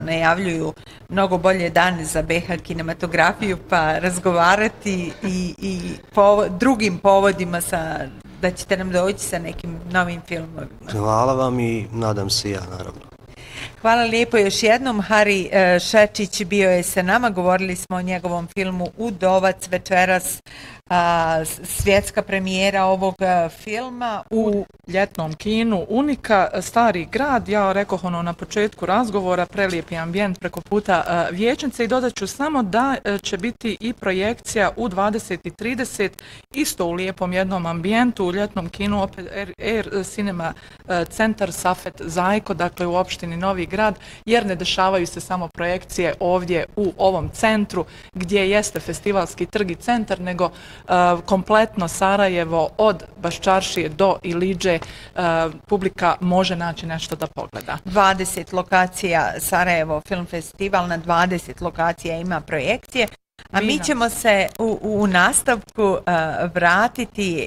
najavljuju mnogo bolje dane za BH kinematografiju, pa razgovarati i drugim povodima da ćete nam doći sa nekim novim filmovima. Hvala vam i nadam se ja, naravno. Hvala lijepo još jednom. Hari Šečić bio je sa nama, govorili smo o njegovom filmu Udovac večeras, svjetska premijera ovog filma u ljetnom kinu Unika, Stari grad. Ja rekoh na početku razgovora, prelijepi ambijent preko puta vijećnice i dodat ću samo da će biti i projekcija u 20:30 isto u lijepom jednom ambijentu u ljetnom kinu, opet Air Cinema centar Safet Zajko, dakle u opštini Novi Grad, jer ne dešavaju se samo projekcije ovdje u ovom centru gdje jeste festivalski trg i centar, nego kompletno Sarajevo od Baščaršije do Iliđe publika može naći nešto da pogleda. 20 lokacija Sarajevo Film Festival, na 20 lokacija ima projekcije, a mi ćemo se u nastavku vratiti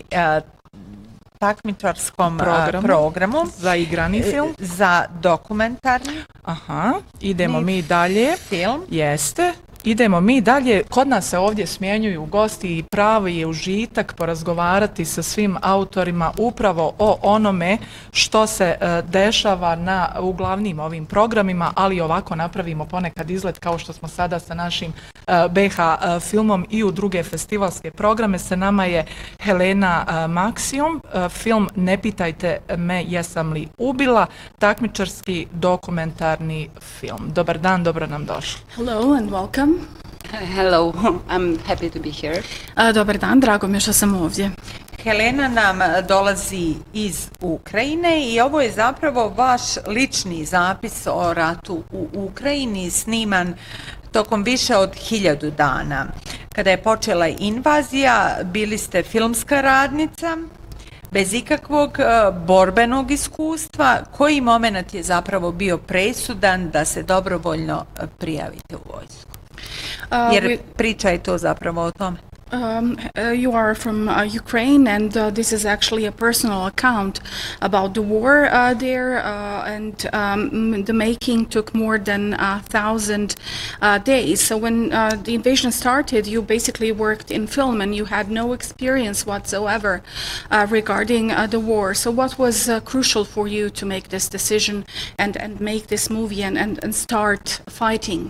takmičarskom programu za igrani film, za dokumentarni. Aha, idemo mi dalje. Film. Jeste. Idemo mi dalje, kod nas se ovdje smjenjuju gosti i pravi je užitak porazgovarati sa svim autorima upravo o onome što se dešava u glavnim ovim programima, ali ovako napravimo ponekad izlet kao što smo sada sa našim BH filmom i u druge festivalske programe. Sa nama je Helena Maksijum, film Ne pitajte me jesam li ubila, takmičarski dokumentarni film. Dobar dan, dobro nam došli. Hello and welcome. Hello, I'm happy to be here. Dobar dan, drago mi je što sam ovdje. Helena nam dolazi iz Ukrajine i ovo je zapravo vaš lični zapis o ratu u Ukrajini, sniman tokom više od 1000 dana. Kada je počela invazija, bili ste filmska radnica, bez ikakvog borbenog iskustva. Koji moment je zapravo bio presudan da se dobrovoljno prijavite u vojsku? Jer priča je to zapravo o tome. You are from Ukraine, and this is actually a personal account about the war there, and the making took more than 1,000 days. So when the invasion started, you basically worked in film, and you had no experience whatsoever regarding the war. So what was crucial for you to make this decision and make this movie and start fighting?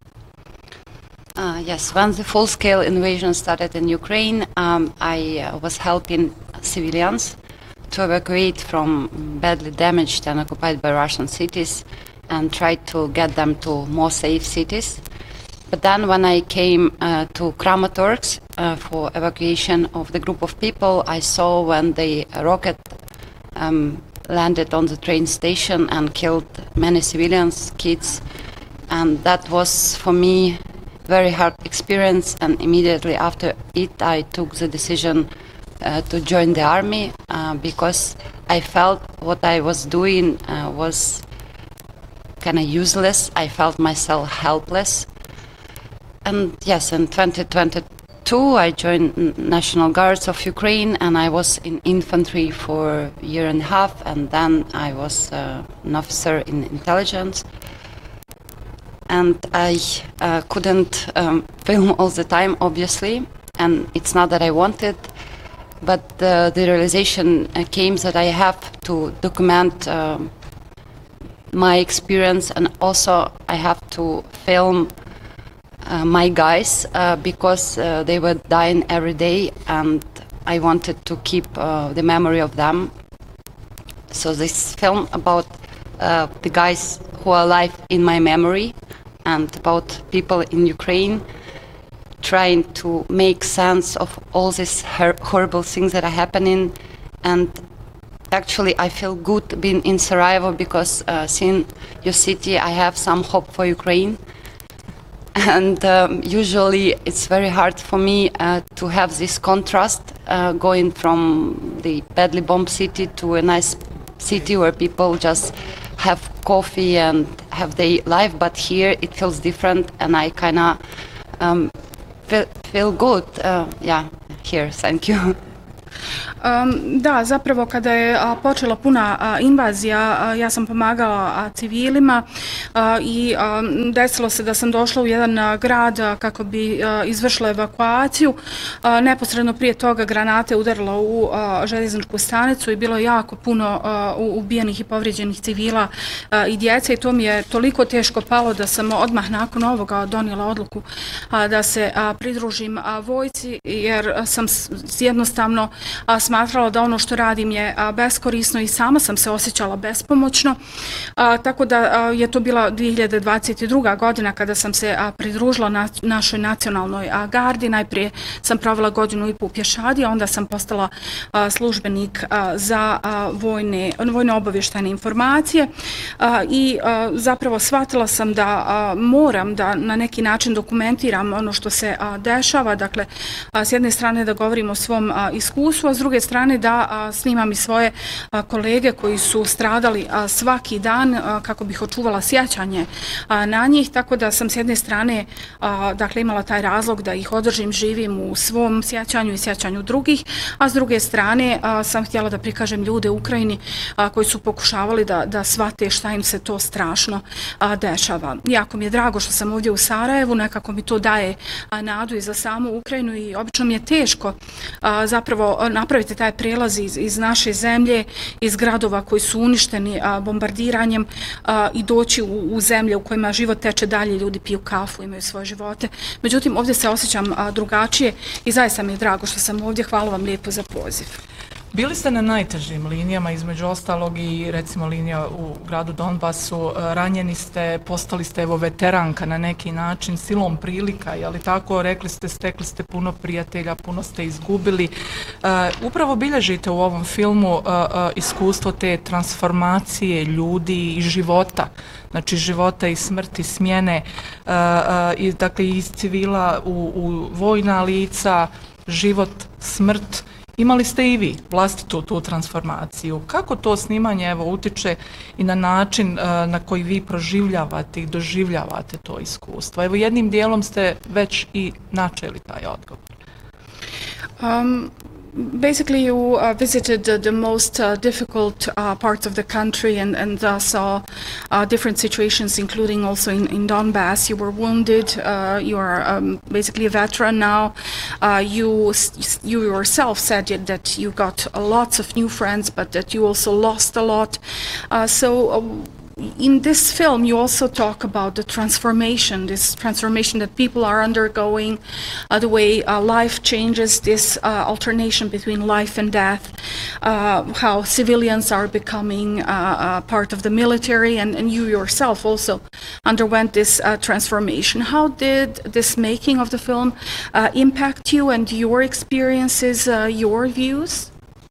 Yes, when the full-scale invasion started in Ukraine, I was helping civilians to evacuate from badly damaged and occupied by Russian cities and tried to get them to more safe cities. But then when I came to Kramatorsk for evacuation of the group of people, I saw when the rocket landed on the train station and killed many civilians, kids, and that was for me very hard experience, and immediately after it I took the decision to join the army because I felt what I was doing was kind of useless. I felt myself helpless. And yes, in 2022 I joined National Guards of Ukraine, and I was in infantry for a year and a half, and then I was an officer in intelligence. And I couldn't film all the time, obviously, and it's not that I wanted, but the realization came that I have to document my experience, and also I have to film my guys because they were dying every day, and I wanted to keep the memory of them. So this film about the guys who are alive in my memory, and about people in Ukraine trying to make sense of all these horrible things that are happening. And actually I feel good being in Sarajevo because seeing your city I have some hope for Ukraine. And usually it's very hard for me to have this contrast going from the badly bombed city to a nice city where people just have coffee and have their life, but here it feels different, and I kind of feel good. Yeah, here. Thank you. Da, zapravo kada je počela puna invazija, ja sam pomagala civilima i desilo se da sam došla u jedan grad kako bi izvršila evakuaciju. Neposredno prije toga granate udarila u željezničku stanicu i bilo je jako puno ubijenih i povrijeđenih civila i djece i to mi je toliko teško palo da sam odmah nakon ovoga donijela odluku da se pridružim vojci jer sam jednostavno smatrala da ono što radim je beskorisno i sama sam se osjećala bespomoćno, tako da je to bila 2022. godina kada sam se pridružila našoj nacionalnoj gardi. Najprije sam provela godinu i po u pješadi, a onda sam postala službenik za vojne obavještajne informacije i zapravo shvatila sam da moram da na neki način dokumentiram ono što se dešava, dakle s jedne strane da govorim o svom iskustvu, a s druge strane da snimam i svoje kolege koji su stradali svaki dan kako bih očuvala sjećanje na njih, tako da sam s jedne strane dakle imala taj razlog da ih održim živim u svom sjećanju i sjećanju drugih, a s druge strane sam htjela da prikažem ljude u Ukrajini koji su pokušavali da shvate šta im se to strašno dešava. Jako mi je drago što sam ovdje u Sarajevu, nekako mi to daje nadu i za samu Ukrajinu i obično mi je teško zapravo napraviti taj prelaz iz naše zemlje, iz gradova koji su uništeni bombardiranjem i doći u zemlje u kojima život teče dalje, ljudi piju kafu, imaju svoje živote. Međutim, ovdje se osjećam drugačije i zaista mi je drago što sam ovdje. Hvala vam lijepo za poziv. Bili ste na najtežim linijama, između ostalog i recimo linija u gradu Donbasu, ranjeni ste, postali ste evo veteranka na neki način, silom prilika, je li tako, rekli ste, stekli ste puno prijatelja, puno ste izgubili. Upravo bilježite u ovom filmu iskustvo te transformacije ljudi i života, znači života i smrti, smjene, dakle iz civila u vojna lica, život, smrt. Imali ste i vi vlastitu tu transformaciju. Kako to snimanje evo utiče i na način na koji vi proživljavate i doživljavate to iskustvo? Evo jednim dijelom ste već i načeli taj odgovor. Basically, you visited the most difficult parts of the country and saw different situations, including also in Donbass. You were wounded. You are basically a veteran now. You yourself said that you got lots of new friends, but that you also lost a lot. In this film, you also talk about the transformation, this transformation that people are undergoing, the way life changes, this alternation between life and death, how civilians are becoming part of the military, and you yourself also underwent this transformation. How did this making of the film impact you and your experiences, your views?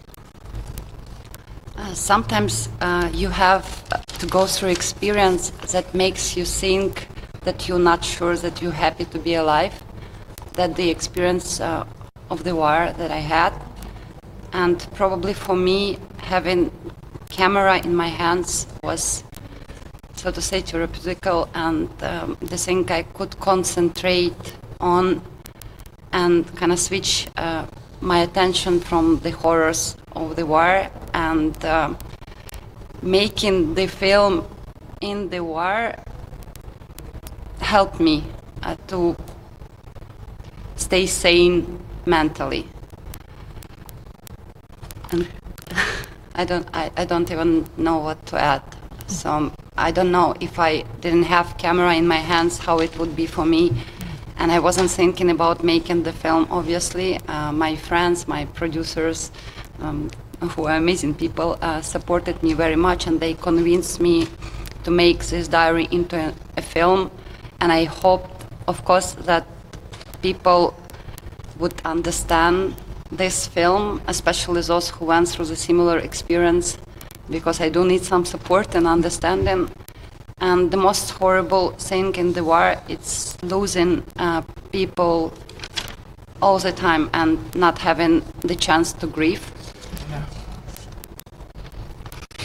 Sometimes you have to go through experience that makes you think that you're not sure that you're happy to be alive, that the experience of the war that I had, and probably for me having camera in my hands was, so to say, therapeutical, and the thing I could concentrate on and kind of switch my attention from the horrors of the war and making the film in the war helped me to stay sane mentally. And I don't even know what to add. So I don't know if I didn't have camera in my hands how it would be for me. And I wasn't thinking about making the film, obviously. My friends, my producers, who are amazing people, supported me very much, and they convinced me to make this diary into a film. And I hoped, of course, that people would understand this film, especially those who went through the similar experience, because I do need some support and understanding. And the most horrible thing in the war, it's losing people all the time and not having the chance to grieve.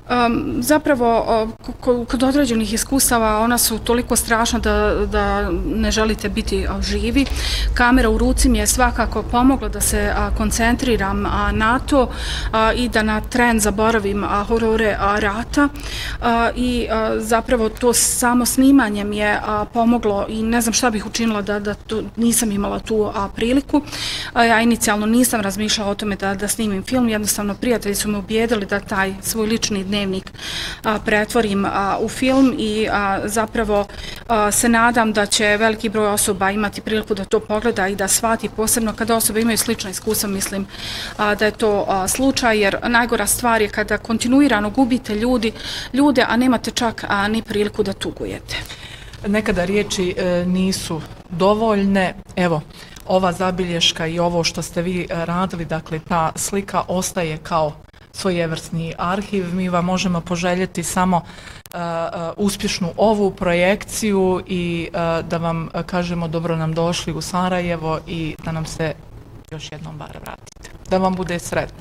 Zapravo, kod određenih iskustava ona su toliko strašna da ne želite biti živi. Kamera u ruci mi je svakako pomogla da se koncentriram na to i da na tren zaboravim horore rata i zapravo to samo snimanje mi je pomoglo i ne znam šta bih učinila da nisam imala tu priliku. Ja inicijalno nisam razmišljala o tome da snimim film, jednostavno prijatelji su me ubijedili da taj svoj lični dnevnik pretvorim u film i zapravo se nadam da će veliki broj osoba imati priliku da to pogleda i da shvati, posebno kada osobe imaju slična iskustva, mislim da je to slučaj, jer najgora stvar je kada kontinuirano gubite ljude, a nemate čak ni priliku da tugujete. Nekada riječi nisu dovoljne, evo, ova zabilješka i ovo što ste vi radili, dakle ta slika ostaje kao svojevrsni arhiv. Mi vam možemo poželjeti samo uspješnu ovu projekciju i da vam kažemo dobro nam došli u Sarajevo i da nam se još jednom bar vratite. Da vam bude sretno.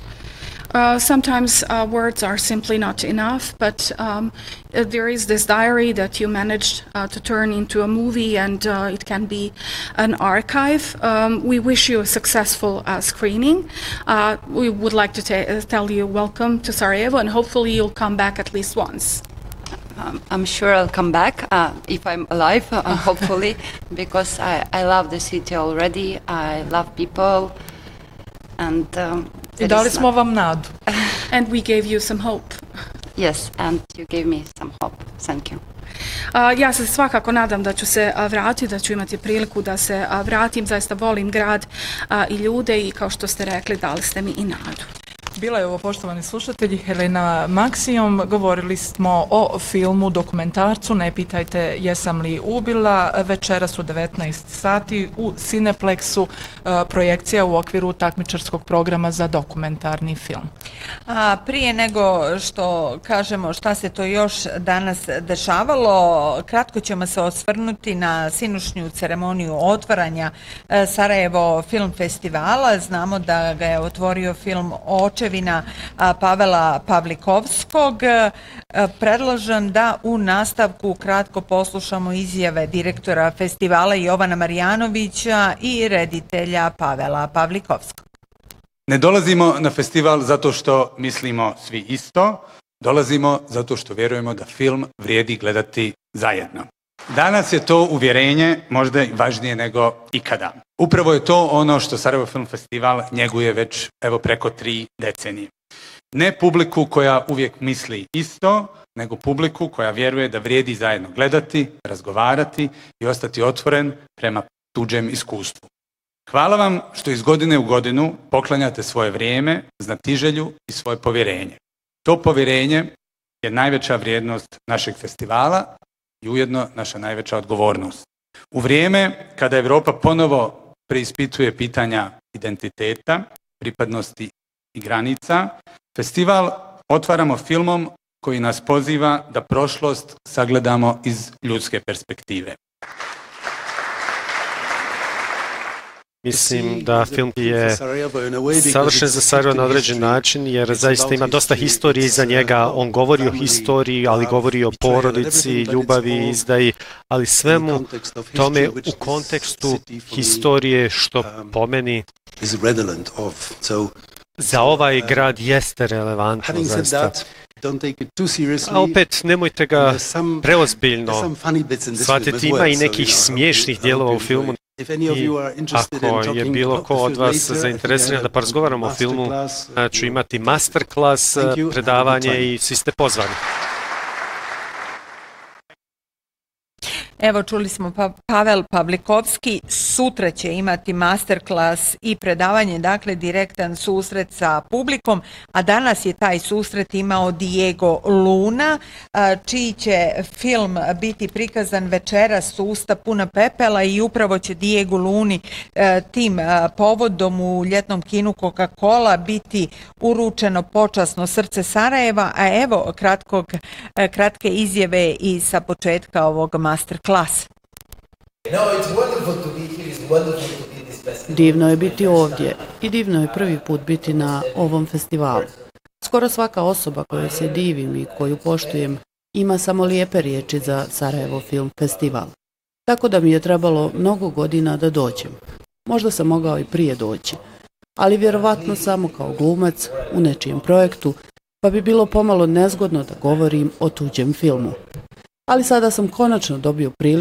Sometimes words are simply not enough, but there is this diary that you managed to turn into a movie, and it can be an archive. We wish you a successful screening. We would like to tell you welcome to Sarajevo, and hopefully you'll come back at least once. I'm sure I'll come back if I'm alive, hopefully, because I love the city already. I love people, and I dali smo vam nadu. And we gave you some hope. Yes, and you gave me some hope. Thank you. Ja se svakako nadam da ću se vratiti, da ću imati priliku da se vratim. Zaista volim grad i ljude i kao što ste rekli, dali ste mi i nadu. Bila je ovo, poštovani slušatelji, Helena Maksijom. Govorili smo o filmu, dokumentarcu Ne pitajte jesam li ubila. Večeras u 19 sati u Cineplexu projekcija u okviru takmičarskog programa za dokumentarni film. Prije nego što kažemo šta se to još danas dešavalo, kratko ćemo se osvrnuti na sinoćnju ceremoniju otvaranja Sarajevo Film Festivala. Znamo da ga je otvorio film Očevina Pavela Pavlikovskog. Predlažem da u nastavku kratko poslušamo izjave direktora festivala Jovana Marjanovića i reditelja Pavela Pavlikovskog. Ne dolazimo na festival zato što mislimo svi isto, dolazimo zato što vjerujemo da film vrijedi gledati zajedno. Danas je to uvjerenje možda važnije nego ikada. Upravo je to ono što Sarajevo Film Festival njeguje već preko 3 decenije. Ne publiku koja uvijek misli isto, nego publiku koja vjeruje da vrijedi zajedno gledati, razgovarati i ostati otvoren prema tuđem iskustvu. Hvala vam što iz godine u godinu poklanjate svoje vrijeme, znatiželju i svoje povjerenje. To povjerenje je najveća vrijednost našeg festivala i ujedno naša najveća odgovornost. U vrijeme kada Europa ponovo preispituje pitanja identiteta, pripadnosti i granica, festival otvaramo filmom koji nas poziva da prošlost sagledamo iz ljudske perspektive. Mislim da film je savršen za Sarajevo na određen način, jer zaista ima dosta historije iza njega. On govori o historiji, ali govori o porodici, ljubavi, izdaji, ali svemu tome u kontekstu historije, što po meni za ovaj grad jeste relevantno zaista. A opet, nemojte ga preozbiljno shvatiti, ima i nekih smiješnih dijelova u filmu. I ako je bilo ko od vas zainteresiran da porazgovaramo o filmu, ću imati masterclass, predavanje i svi ste pozvani. Evo, čuli smo Pavel Pavlikovski, sutra će imati masterclass i predavanje, dakle direktan susret sa publikom, a danas je taj susret imao Diego Luna, čiji će film biti prikazan večeras Usta puna pepela i upravo će Diego Luni tim povodom u ljetnom kinu Coca-Cola biti uručeno počasno Srce Sarajeva, a evo kratke izjave i sa početka ovog masterclassa. Divno je biti ovdje i divno je prvi put biti na ovom festivalu. Skoro svaka osoba kojoj se divim i koju poštujem ima samo lijepe riječi za Sarajevo Film Festival. Tako da mi je trebalo mnogo godina da dođem. Možda sam mogao i prije doći, ali vjerovatno samo kao glumac u nečijem projektu, pa bi bilo pomalo nezgodno da govorim o tuđem filmu. Ali sada sam konačno dobio priliku